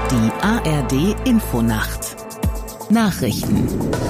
Die ARD-Infonacht. Nachrichten.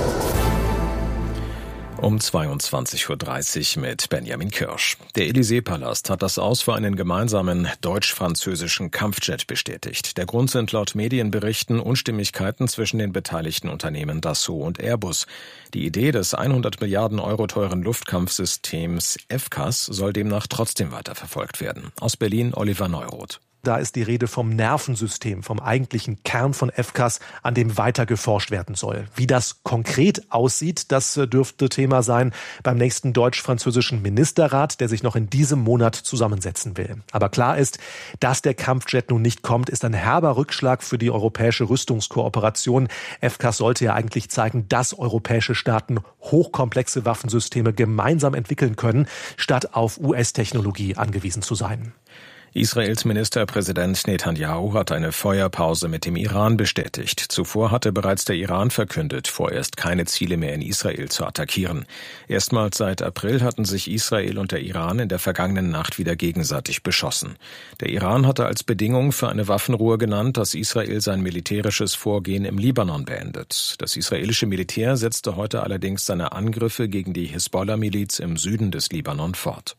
Um 22.30 Uhr mit Benjamin Kirsch. Der Élysée-Palast hat das Aus für einen gemeinsamen deutsch-französischen Kampfjet bestätigt. Der Grund sind laut Medienberichten Unstimmigkeiten zwischen den beteiligten Unternehmen Dassault und Airbus. Die Idee des 100 Milliarden Euro teuren Luftkampfsystems FCAS soll demnach trotzdem weiterverfolgt werden. Aus Berlin Oliver Neuroth. Da ist die Rede vom Nervensystem, vom eigentlichen Kern von FCAS, an dem weiter geforscht werden soll. Wie das konkret aussieht, das dürfte Thema sein beim nächsten deutsch-französischen Ministerrat, der sich noch in diesem Monat zusammensetzen will. Aber klar ist, dass der Kampfjet nun nicht kommt, ist ein herber Rückschlag für die europäische Rüstungskooperation. FCAS sollte ja eigentlich zeigen, dass europäische Staaten hochkomplexe Waffensysteme gemeinsam entwickeln können, statt auf US-Technologie angewiesen zu sein. Israels Ministerpräsident Netanyahu hat eine Feuerpause mit dem Iran bestätigt. Zuvor hatte bereits der Iran verkündet, vorerst keine Ziele mehr in Israel zu attackieren. Erstmals seit April hatten sich Israel und der Iran in der vergangenen Nacht wieder gegenseitig beschossen. Der Iran hatte als Bedingung für eine Waffenruhe genannt, dass Israel sein militärisches Vorgehen im Libanon beendet. Das israelische Militär setzte heute allerdings seine Angriffe gegen die Hisbollah-Miliz im Süden des Libanon fort.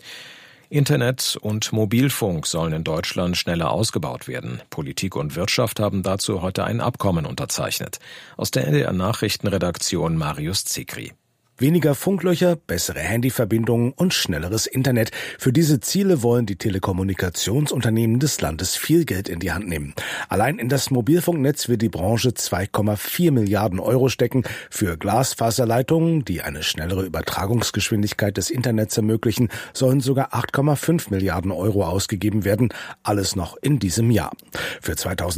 Internet und Mobilfunk sollen in Deutschland schneller ausgebaut werden. Politik und Wirtschaft haben dazu heute ein Abkommen unterzeichnet. Aus der NDR Nachrichtenredaktion Marius Zikri. Weniger Funklöcher, bessere Handyverbindungen und schnelleres Internet. Für diese Ziele wollen die Telekommunikationsunternehmen des Landes viel Geld in die Hand nehmen. Allein in das Mobilfunknetz wird die Branche 2,4 Milliarden Euro stecken. Für Glasfaserleitungen, die eine schnellere Übertragungsgeschwindigkeit des Internets ermöglichen, sollen sogar 8,5 Milliarden Euro ausgegeben werden. Alles noch in diesem Jahr. Für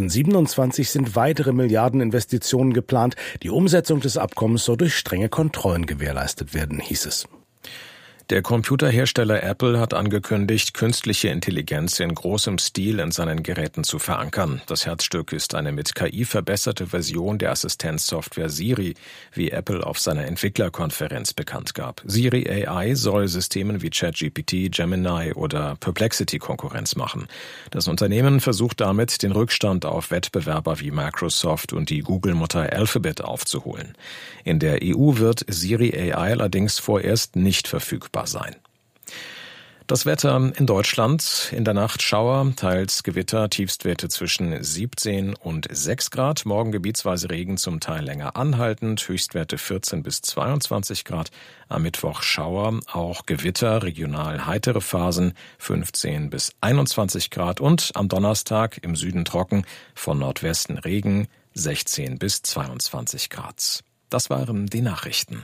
2027 sind weitere Milliardeninvestitionen geplant. Die Umsetzung des Abkommens soll durch strenge Kontrollen gewährleistet werden, hieß es. Der Computerhersteller Apple hat angekündigt, künstliche Intelligenz in großem Stil in seinen Geräten zu verankern. Das Herzstück ist eine mit KI verbesserte Version der Assistenzsoftware Siri, wie Apple auf seiner Entwicklerkonferenz bekannt gab. Siri AI soll Systemen wie ChatGPT, Gemini oder Perplexity Konkurrenz machen. Das Unternehmen versucht damit, den Rückstand auf Wettbewerber wie Microsoft und die Google-Mutter Alphabet aufzuholen. In der EU wird Siri AI allerdings vorerst nicht verfügbar sein. Das Wetter in Deutschland: in der Nacht Schauer, teils Gewitter, Tiefstwerte zwischen 17 und 6 Grad. Morgen gebietsweise Regen, zum Teil länger anhaltend, Höchstwerte 14 bis 22 Grad. Am Mittwoch Schauer, auch Gewitter, regional heitere Phasen, 15 bis 21 Grad. Und am Donnerstag im Süden trocken, von Nordwesten Regen, 16 bis 22 Grad. Das waren die Nachrichten.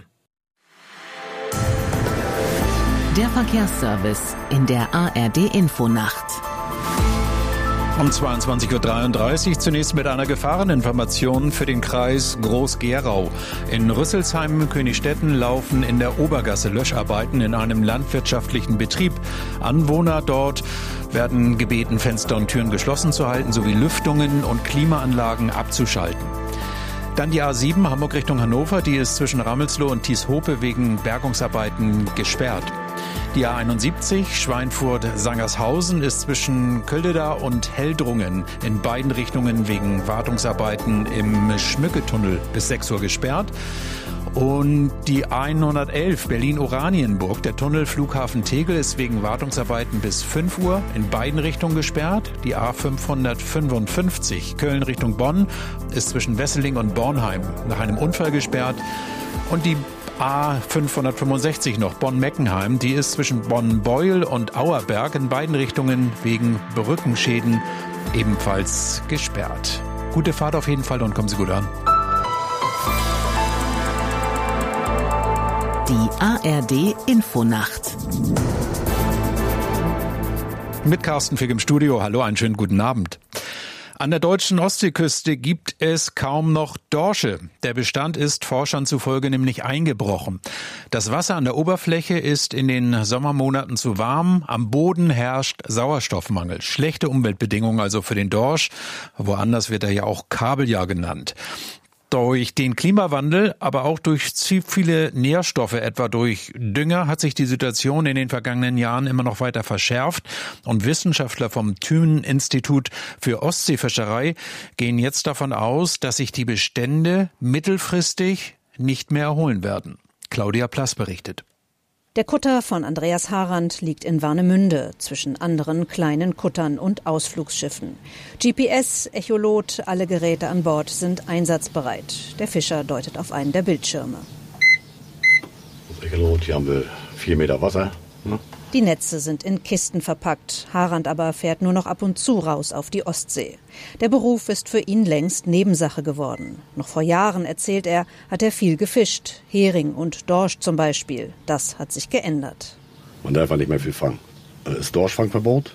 Der Verkehrsservice in der ARD-Infonacht. Um 22.33 Uhr zunächst mit einer Gefahreninformation für den Kreis Groß-Gerau. In Rüsselsheim, Königstetten laufen in der Obergasse Löscharbeiten in einem landwirtschaftlichen Betrieb. Anwohner dort werden gebeten, Fenster und Türen geschlossen zu halten, sowie Lüftungen und Klimaanlagen abzuschalten. Dann die A7 Hamburg Richtung Hannover, die ist zwischen Ramelsloh und Thieshope wegen Bergungsarbeiten gesperrt. Die A71 Schweinfurt-Sangershausen ist zwischen Köldeda und Heldrungen in beiden Richtungen wegen Wartungsarbeiten im Schmücketunnel bis 6 Uhr gesperrt. Und die A111 Berlin-Oranienburg, der Tunnel Flughafen Tegel, ist wegen Wartungsarbeiten bis 5 Uhr in beiden Richtungen gesperrt. Die A555 Köln Richtung Bonn ist zwischen Wesseling und Bornheim nach einem Unfall gesperrt. Und die A565 noch Bonn-Meckenheim, die ist zwischen Bonn-Beuel und Auerberg in beiden Richtungen wegen Brückenschäden ebenfalls gesperrt. Gute Fahrt auf jeden Fall und kommen Sie gut an. Die ARD-Infonacht. Mit Carsten Fick im Studio. Hallo, einen schönen guten Abend. An der deutschen Ostseeküste gibt es kaum noch Dorsche. Der Bestand ist Forschern zufolge nämlich eingebrochen. Das Wasser an der Oberfläche ist in den Sommermonaten zu warm. Am Boden herrscht Sauerstoffmangel. Schlechte Umweltbedingungen also für den Dorsch. Woanders wird er ja auch Kabeljau genannt. Durch den Klimawandel, aber auch durch zu viele Nährstoffe, etwa durch Dünger, hat sich die Situation in den vergangenen Jahren immer noch weiter verschärft. Und Wissenschaftler vom Thünen-Institut für Ostseefischerei gehen jetzt davon aus, dass sich die Bestände mittelfristig nicht mehr erholen werden. Claudia Plass berichtet. Der Kutter von Andreas Harand liegt in Warnemünde zwischen anderen kleinen Kuttern und Ausflugsschiffen. GPS, Echolot, alle Geräte an Bord sind einsatzbereit. Der Fischer deutet auf einen der Bildschirme. Das Echolot, hier haben wir 4 Meter Wasser. Die Netze sind in Kisten verpackt. Harand aber fährt nur noch ab und zu raus auf die Ostsee. Der Beruf ist für ihn längst Nebensache geworden. Noch vor Jahren, erzählt er, hat er viel gefischt. Hering und Dorsch zum Beispiel. Das hat sich geändert. Man darf nicht mehr viel fangen. Es ist Dorschfangverbot.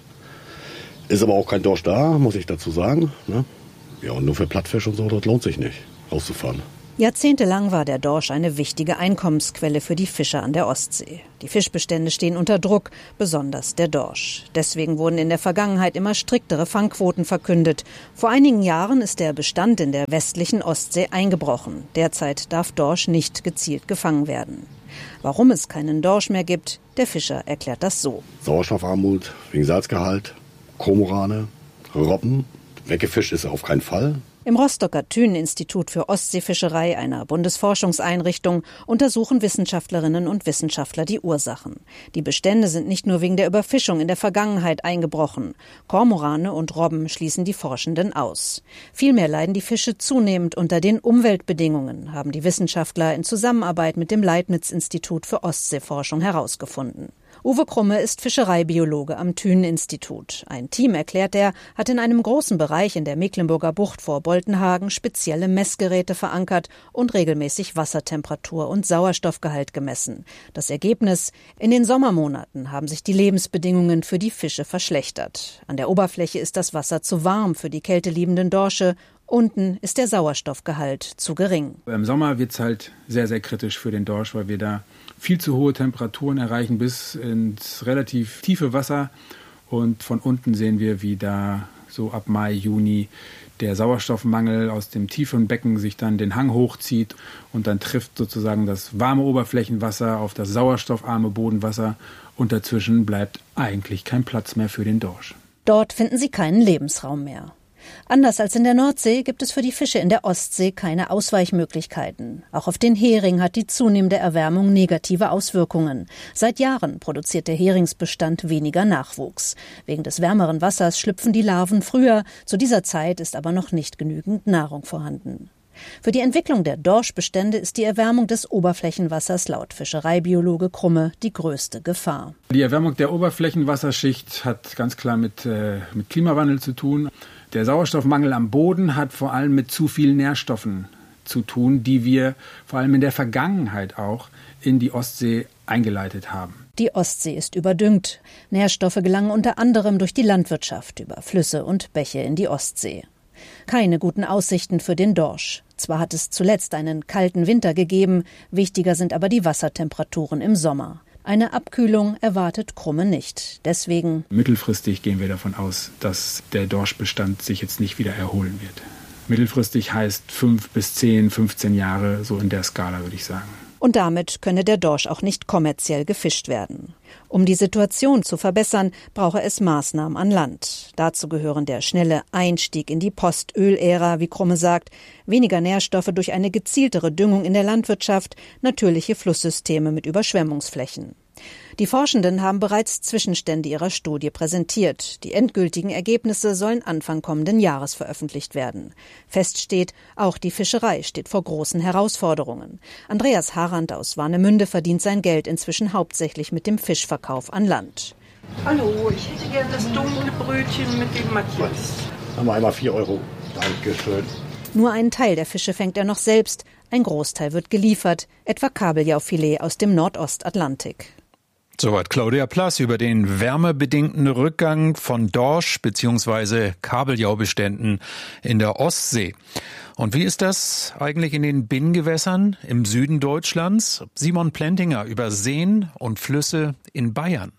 Ist aber auch kein Dorsch da, muss ich dazu sagen. Ja, und nur für Plattfisch und so, das lohnt sich nicht, rauszufahren. Jahrzehntelang war der Dorsch eine wichtige Einkommensquelle für die Fischer an der Ostsee. Die Fischbestände stehen unter Druck, besonders der Dorsch. Deswegen wurden in der Vergangenheit immer striktere Fangquoten verkündet. Vor einigen Jahren ist der Bestand in der westlichen Ostsee eingebrochen. Derzeit darf Dorsch nicht gezielt gefangen werden. Warum es keinen Dorsch mehr gibt, der Fischer erklärt das so. Sauerstoffarmut wegen Salzgehalt, Kormorane, Robben. Weggefischt ist er auf keinen Fall. Im Rostocker Thünen-Institut für Ostseefischerei, einer Bundesforschungseinrichtung, untersuchen Wissenschaftlerinnen und Wissenschaftler die Ursachen. Die Bestände sind nicht nur wegen der Überfischung in der Vergangenheit eingebrochen. Kormorane und Robben schließen die Forschenden aus. Vielmehr leiden die Fische zunehmend unter den Umweltbedingungen, haben die Wissenschaftler in Zusammenarbeit mit dem Leibniz-Institut für Ostseeforschung herausgefunden. Uwe Krumme ist Fischereibiologe am Thünen-Institut. Ein Team, erklärt er, hat in einem großen Bereich in der Mecklenburger Bucht vor Boltenhagen spezielle Messgeräte verankert und regelmäßig Wassertemperatur und Sauerstoffgehalt gemessen. Das Ergebnis: In den Sommermonaten haben sich die Lebensbedingungen für die Fische verschlechtert. An der Oberfläche ist das Wasser zu warm für die kälteliebenden Dorsche. Unten ist der Sauerstoffgehalt zu gering. Im Sommer wird es halt sehr, sehr kritisch für den Dorsch, weil wir da viel zu hohe Temperaturen erreichen bis ins relativ tiefe Wasser. Und von unten sehen wir, wie da so ab Mai, Juni der Sauerstoffmangel aus dem tiefen Becken sich dann den Hang hochzieht und dann trifft sozusagen das warme Oberflächenwasser auf das sauerstoffarme Bodenwasser und dazwischen bleibt eigentlich kein Platz mehr für den Dorsch. Dort finden sie keinen Lebensraum mehr. Anders als in der Nordsee gibt es für die Fische in der Ostsee keine Ausweichmöglichkeiten. Auch auf den Hering hat die zunehmende Erwärmung negative Auswirkungen. Seit Jahren produziert der Heringsbestand weniger Nachwuchs. Wegen des wärmeren Wassers schlüpfen die Larven früher. Zu dieser Zeit ist aber noch nicht genügend Nahrung vorhanden. Für die Entwicklung der Dorschbestände ist die Erwärmung des Oberflächenwassers laut Fischereibiologe Krumme die größte Gefahr. Die Erwärmung der Oberflächenwasserschicht hat ganz klar mit Klimawandel zu tun. Der Sauerstoffmangel am Boden hat vor allem mit zu vielen Nährstoffen zu tun, die wir vor allem in der Vergangenheit auch in die Ostsee eingeleitet haben. Die Ostsee ist überdüngt. Nährstoffe gelangen unter anderem durch die Landwirtschaft über Flüsse und Bäche in die Ostsee. Keine guten Aussichten für den Dorsch. Zwar hat es zuletzt einen kalten Winter gegeben, wichtiger sind aber die Wassertemperaturen im Sommer. Eine Abkühlung erwartet Krumme nicht. Deswegen: Mittelfristig gehen wir davon aus, dass der Dorschbestand sich jetzt nicht wieder erholen wird. Mittelfristig heißt 5 bis 10, 15 Jahre, so in der Skala würde ich sagen. Und damit könne der Dorsch auch nicht kommerziell gefischt werden. Um die Situation zu verbessern, brauche es Maßnahmen an Land. Dazu gehören der schnelle Einstieg in die Postöl-Ära, wie Krumme sagt, weniger Nährstoffe durch eine gezieltere Düngung in der Landwirtschaft, natürliche Flusssysteme mit Überschwemmungsflächen. Die Forschenden haben bereits Zwischenstände ihrer Studie präsentiert. Die endgültigen Ergebnisse sollen Anfang kommenden Jahres veröffentlicht werden. Fest steht, auch die Fischerei steht vor großen Herausforderungen. Andreas Harand aus Warnemünde verdient sein Geld inzwischen hauptsächlich mit dem Fischverkauf an Land. Hallo, ich hätte gerne das dunkle Brötchen mit dem Matjes. Haben wir einmal 4 Euro. Dankeschön. Nur einen Teil der Fische fängt er noch selbst. Ein Großteil wird geliefert, etwa Kabeljaufilet aus dem Nordostatlantik. Soweit Claudia Plass über den wärmebedingten Rückgang von Dorsch bzw. Kabeljaubeständen in der Ostsee. Und wie ist das eigentlich in den Binnengewässern im Süden Deutschlands? Simon Plentinger über Seen und Flüsse in Bayern.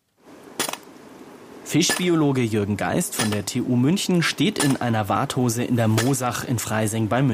Fischbiologe Jürgen Geist von der TU München steht in einer Warthose in der Moosach in Freising bei München.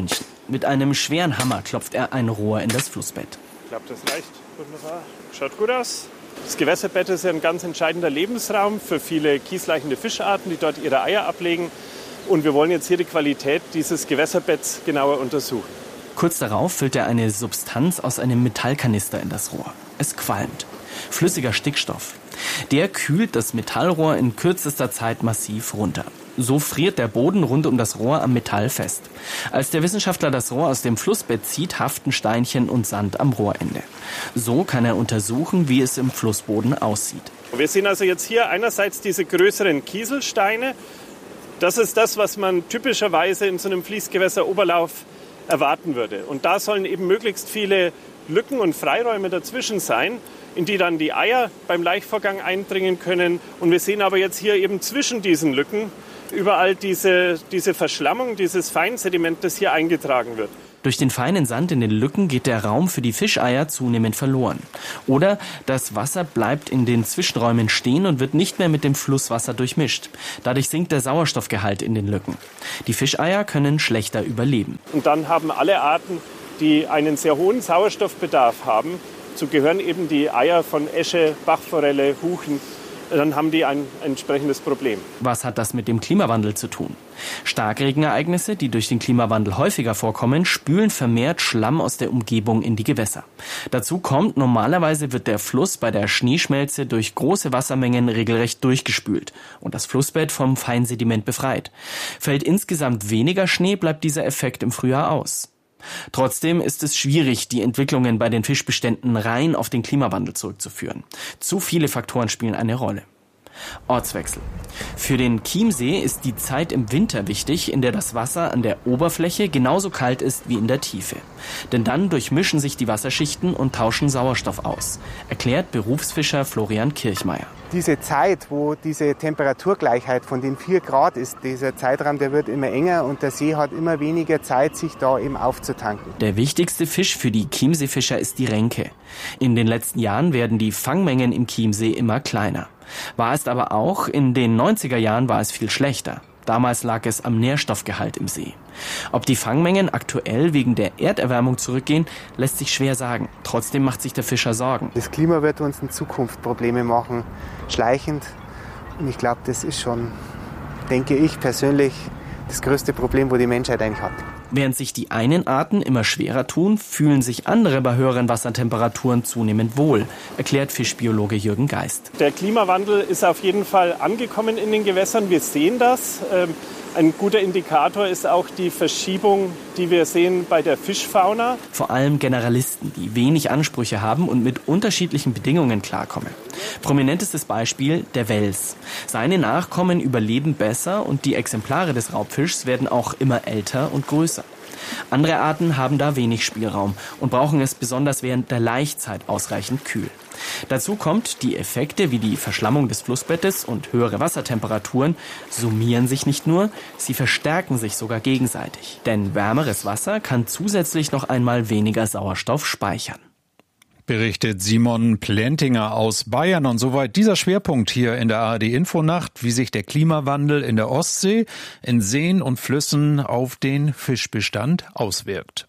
Mit einem schweren Hammer klopft er ein Rohr in das Flussbett. Ich glaube, das reicht. Wunderbar. Schaut gut aus. Das Gewässerbett ist ja ein ganz entscheidender Lebensraum für viele kiesleichende Fischarten, die dort ihre Eier ablegen. Und wir wollen jetzt hier die Qualität dieses Gewässerbetts genauer untersuchen. Kurz darauf füllt er eine Substanz aus einem Metallkanister in das Rohr. Es qualmt. Flüssiger Stickstoff. Der kühlt das Metallrohr in kürzester Zeit massiv runter. So friert der Boden rund um das Rohr am Metall fest. Als der Wissenschaftler das Rohr aus dem Flussbett zieht, haften Steinchen und Sand am Rohrende. So kann er untersuchen, wie es im Flussboden aussieht. Wir sehen also jetzt hier einerseits diese größeren Kieselsteine. Das ist das, was man typischerweise in so einem Fließgewässeroberlauf erwarten würde. Und da sollen eben möglichst viele Lücken und Freiräume dazwischen sein, in die dann die Eier beim Laichvorgang eindringen können. Und wir sehen aber jetzt hier eben zwischen diesen Lücken überall diese Verschlammung, dieses Feinsediment, das hier eingetragen wird. Durch den feinen Sand in den Lücken geht der Raum für die Fischeier zunehmend verloren. Oder das Wasser bleibt in den Zwischenräumen stehen und wird nicht mehr mit dem Flusswasser durchmischt. Dadurch sinkt der Sauerstoffgehalt in den Lücken. Die Fischeier können schlechter überleben. Und dann haben alle Arten, die einen sehr hohen Sauerstoffbedarf haben, so gehören eben die Eier von Esche, Bachforelle, Huchen, dann haben die ein entsprechendes Problem. Was hat das mit dem Klimawandel zu tun? Starkregenereignisse, die durch den Klimawandel häufiger vorkommen, spülen vermehrt Schlamm aus der Umgebung in die Gewässer. Dazu kommt, normalerweise wird der Fluss bei der Schneeschmelze durch große Wassermengen regelrecht durchgespült und das Flussbett vom Feinsediment befreit. Fällt insgesamt weniger Schnee, bleibt dieser Effekt im Frühjahr aus. Trotzdem ist es schwierig, die Entwicklungen bei den Fischbeständen rein auf den Klimawandel zurückzuführen. Zu viele Faktoren spielen eine Rolle. Ortswechsel. Für den Chiemsee ist die Zeit im Winter wichtig, in der das Wasser an der Oberfläche genauso kalt ist wie in der Tiefe. Denn dann durchmischen sich die Wasserschichten und tauschen Sauerstoff aus, erklärt Berufsfischer Florian Kirchmeier. Diese Zeit, wo diese Temperaturgleichheit von den 4 Grad ist, dieser Zeitraum, der wird immer enger und der See hat immer weniger Zeit, sich da eben aufzutanken. Der wichtigste Fisch für die Chiemseefischer ist die Renke. In den letzten Jahren werden die Fangmengen im Chiemsee immer kleiner. War es aber auch, in den 90er Jahren war es viel schlechter. Damals lag es am Nährstoffgehalt im See. Ob die Fangmengen aktuell wegen der Erderwärmung zurückgehen, lässt sich schwer sagen. Trotzdem macht sich der Fischer Sorgen. Das Klima wird uns in Zukunft Probleme machen, schleichend. Und ich glaube, das ist schon, denke ich persönlich, das größte Problem, wo die Menschheit eigentlich hat. Während sich die einen Arten immer schwerer tun, fühlen sich andere bei höheren Wassertemperaturen zunehmend wohl, erklärt Fischbiologe Jürgen Geist. Der Klimawandel ist auf jeden Fall angekommen in den Gewässern. Wir sehen das. Ein guter Indikator ist auch die Verschiebung, die wir sehen bei der Fischfauna. Vor allem Generalisten, die wenig Ansprüche haben und mit unterschiedlichen Bedingungen klarkommen. Prominentestes Beispiel der Wels. Seine Nachkommen überleben besser und die Exemplare des Raubfischs werden auch immer älter und größer. Andere Arten haben da wenig Spielraum und brauchen es besonders während der Laichzeit ausreichend kühl. Dazu kommt, die Effekte wie die Verschlammung des Flussbettes und höhere Wassertemperaturen summieren sich nicht nur, sie verstärken sich sogar gegenseitig. Denn wärmeres Wasser kann zusätzlich noch einmal weniger Sauerstoff speichern. Berichtet Simon Plentinger aus Bayern. Und soweit dieser Schwerpunkt hier in der ARD-Infonacht, wie sich der Klimawandel in der Ostsee, in Seen und Flüssen auf den Fischbestand auswirkt.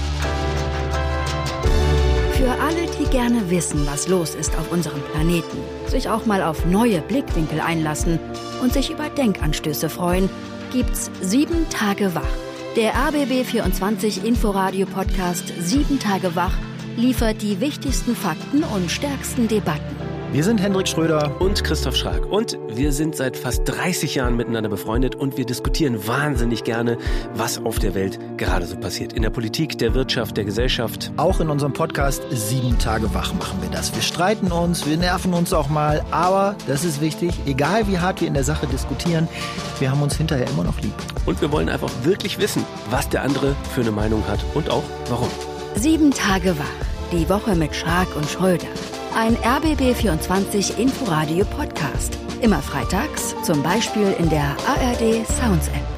Für alle, die gerne wissen, was los ist auf unserem Planeten, sich auch mal auf neue Blickwinkel einlassen und sich über Denkanstöße freuen, gibt's 7 Tage wach. Der RBB24 Inforadio-Podcast 7 Tage wach liefert die wichtigsten Fakten und stärksten Debatten. Wir sind Hendrik Schröder und Christoph Schrag und wir sind seit fast 30 Jahren miteinander befreundet und wir diskutieren wahnsinnig gerne, was auf der Welt gerade so passiert. In der Politik, der Wirtschaft, der Gesellschaft. Auch in unserem Podcast 7 Tage wach machen wir das. Wir streiten uns, wir nerven uns auch mal, aber das ist wichtig, egal wie hart wir in der Sache diskutieren, wir haben uns hinterher immer noch lieb. Und wir wollen einfach wirklich wissen, was der andere für eine Meinung hat und auch warum. 7 Tage wach, die Woche mit Schrag und Schröder. Ein RBB24 Inforadio Podcast. Immer freitags, zum Beispiel in der ARD Sounds App.